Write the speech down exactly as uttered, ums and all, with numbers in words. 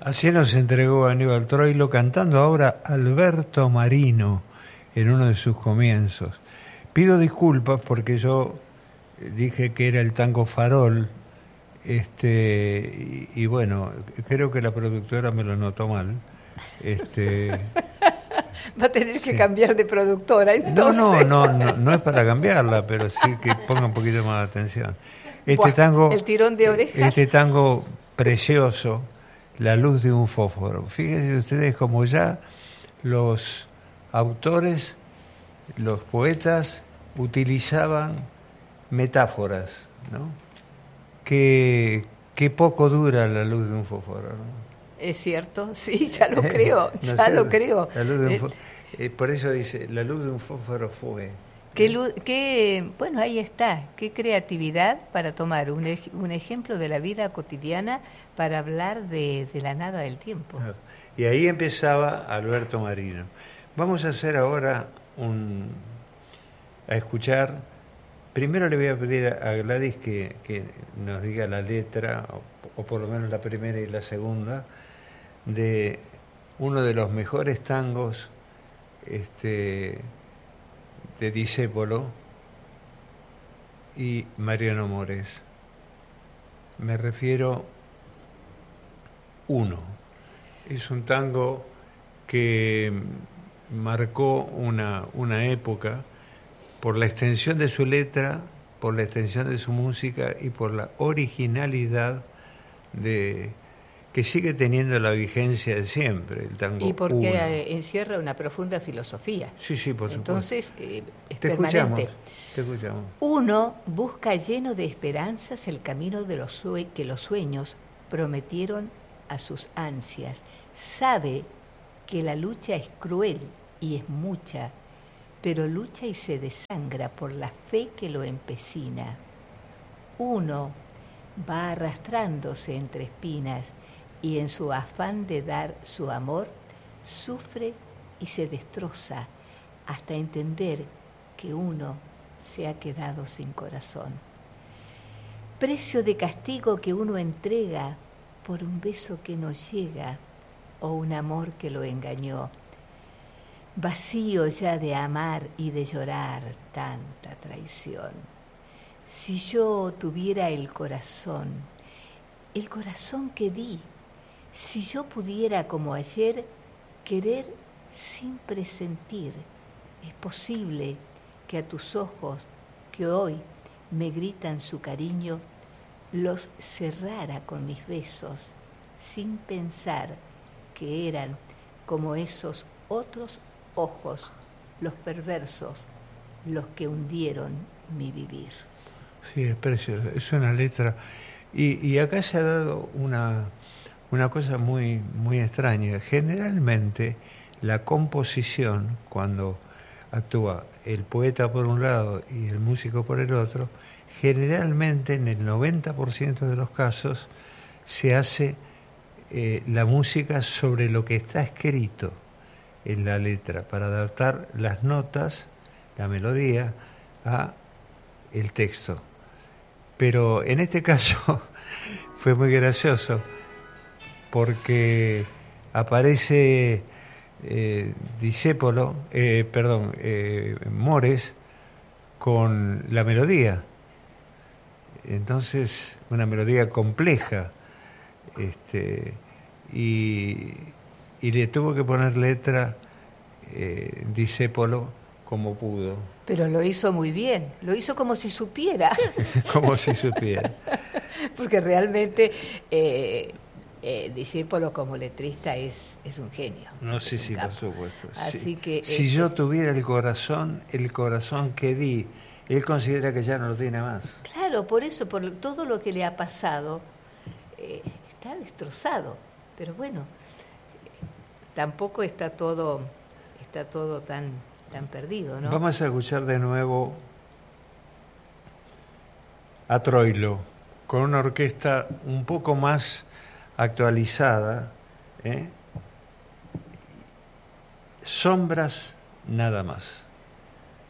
Así nos entregó Aníbal Troilo cantando ahora Alberto Marino en uno de sus comienzos. Pido disculpas porque yo dije que era el tango farol, este, y, y bueno, creo que la productora me lo notó mal. Este, Va a tener que sí. cambiar de productora, entonces. No, no, no, no, no es para cambiarla, pero sí que ponga un poquito más de atención. Este Buah, tango, el tirón de orejas. este tango precioso, La luz de un fósforo. Fíjense ustedes como ya los autores, los poetas utilizaban metáforas, ¿no? Que, que poco dura la luz de un fósforo, ¿no? Es cierto, sí, ya lo creo, No ya sé, lo creo. la luz de un Eh, fó- eh, por eso dice, la luz de un fósforo fue. Qué, lu- qué, bueno, ahí está, qué creatividad para tomar un, ej- un ejemplo de la vida cotidiana para hablar de, de la nada del tiempo. Y ahí empezaba Alberto Marino. Vamos a hacer ahora un, a escuchar. Primero le voy a pedir a Gladys que, que nos diga la letra, o, o por lo menos la primera y la segunda, de uno de los mejores tangos este, de Discépolo y Mariano Mores. Me refiero uno. Es un tango que marcó una, una época por la extensión de su letra, por la extensión de su música y por la originalidad de que sigue teniendo la vigencia de siempre, el tango Y porque uno. eh, encierra una profunda filosofía. Sí, sí, por supuesto. Entonces, eh, es Te permanente. escuchamos, te escuchamos. Uno busca lleno de esperanzas el camino de los sue- que los sueños prometieron a sus ansias. Sabe que la lucha es cruel y es mucha, pero lucha y se desangra por la fe que lo empecina. Uno va arrastrándose entre espinas y en su afán de dar su amor, sufre y se destroza hasta entender que uno se ha quedado sin corazón. Precio de castigo que uno entrega por un beso que no llega o un amor que lo engañó. Vacío ya de amar y de llorar tanta traición. Si yo tuviera el corazón, el corazón que di, si yo pudiera como ayer querer sin presentir, es posible que a tus ojos que hoy me gritan su cariño, los cerrara con mis besos, sin pensar que eran como esos otros ojos, los perversos, los que hundieron mi vivir. Sí, es precioso, es una letra. Y, y acá se ha dado una, una cosa muy, muy extraña. Generalmente la composición, cuando actúa el poeta por un lado y el músico por el otro, generalmente en el noventa por ciento de los casos se hace eh, la música sobre lo que está escrito en la letra, para adaptar las notas, la melodía, a el texto. Pero en este caso fue muy gracioso porque aparece eh, Discépolo, eh, perdón, eh, Mores con la melodía. Entonces, una melodía compleja, este, y, y le tuvo que poner letra eh, Discépolo como pudo. Pero lo hizo muy bien, lo hizo como si supiera. Como si supiera. Porque realmente eh, eh, Discépolo como letrista es, es un genio. No, es sí, un sí, capo. por supuesto. Así Sí. que, si eh, yo tuviera el corazón, el corazón que di, él considera que ya no lo tiene más. Claro, por eso, por todo lo que le ha pasado, eh, está destrozado. Pero bueno, tampoco está todo, está todo tan, tan perdido, ¿no? Vamos a escuchar de nuevo a Troilo, con una orquesta un poco más actualizada, ¿eh? Sombras nada más.